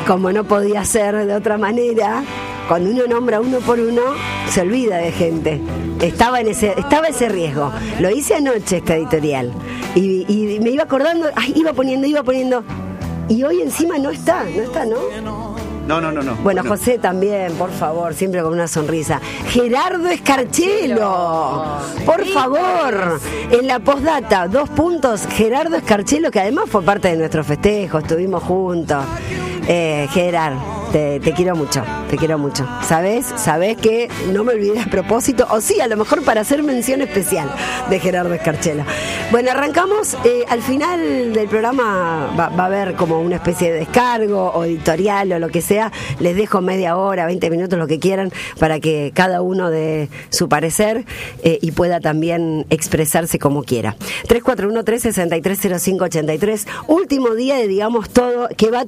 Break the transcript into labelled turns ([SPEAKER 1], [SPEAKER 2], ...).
[SPEAKER 1] como no podía ser de otra manera, cuando uno nombra uno por uno, se olvida de gente. Estaba ese riesgo. Lo hice anoche esta editorial. Y me iba acordando, iba poniendo. Y hoy encima no está, ¿no?
[SPEAKER 2] No.
[SPEAKER 1] Bueno, José también, por favor, siempre con una sonrisa. Gerardo Escarchelo, por favor, en la postdata, 2 puntos, Gerardo Escarchelo, que además fue parte de nuestro festejo, estuvimos juntos. Gerard, te quiero mucho. Sabés que no me olvidé a propósito, o sí, a lo mejor para hacer mención especial de Gerardo Escarchelo. Bueno, arrancamos. Al final del programa va a haber como una especie de descargo o editorial o lo que sea. Les dejo media hora, 20 minutos, lo que quieran, para que cada uno dé su parecer y pueda también expresarse como quiera. 341-363-0583. Último día de Digamos Todo, que va